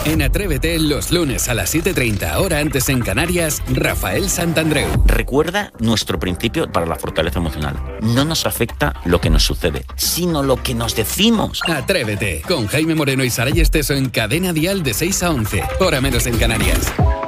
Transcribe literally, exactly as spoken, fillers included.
En Atrévete, los lunes a las siete y treinta, hora antes en Canarias, Rafael Santandreu. Recuerda nuestro principio para la fortaleza emocional. No nos afecta lo que nos sucede, sino lo que nos decimos. Atrévete, con Jaime Moreno y Saray Esteso en Cadena Dial de seis a once, hora menos en Canarias.